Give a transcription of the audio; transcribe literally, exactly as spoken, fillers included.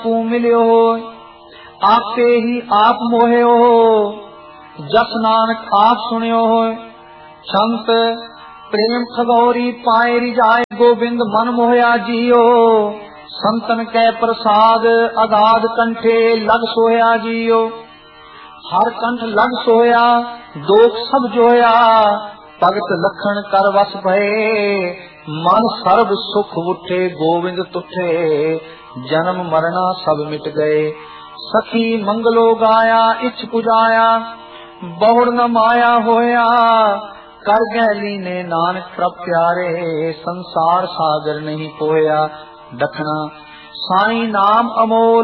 को मिलियो आपे ही आप मोहियो जस नानक आप सुनियो संत प्रेम खगौरी पाए रिजाए गोविंद मन मोहया जियो संतन कै प्रसाद अगाध कंठे लग सोया जियो हर कंठ लग सोया दोख सब जोया भगत लखन कर वस भये मन सर्व सुख उठे गोविंद तुठे जन्म मरना सब मिट गए सखी मंगलो गाया इछ पुजाया बहुड़ न माया होया कर गैली ने नानक प्रभ प्यारे संसार सागर नहीं पोया दखना साई नाम अमोल